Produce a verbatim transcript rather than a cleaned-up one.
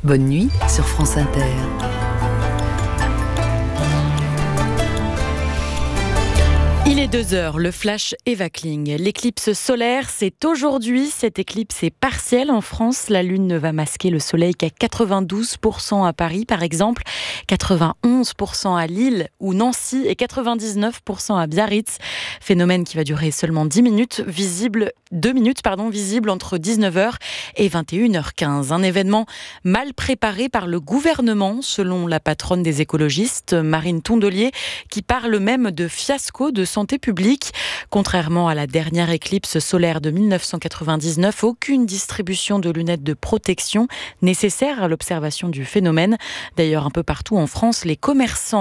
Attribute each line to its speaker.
Speaker 1: Bonne nuit sur France Inter.
Speaker 2: Il est deux heures, le flash Eva Kling. L'éclipse solaire, c'est aujourd'hui. Cette éclipse est partielle en France. La lune ne va masquer le soleil qu'à quatre-vingt-douze pour cent à Paris, par exemple, quatre-vingt-onze pour cent à Lille ou Nancy et quatre-vingt-dix-neuf pour cent à Biarritz. Phénomène qui va durer seulement dix minutes, visible, deux minutes, pardon, visible entre dix-neuf heures et vingt et une heures quinze. Un événement mal préparé par le gouvernement, selon la patronne des écologistes, Marine Tondelier, qui parle même de fiasco de santé publique. Contrairement à la dernière éclipse solaire de mille neuf cent quatre-vingt-dix-neuf, aucune distribution de lunettes de protection nécessaire à l'observation du phénomène. D'ailleurs, un peu partout en France, les commerçants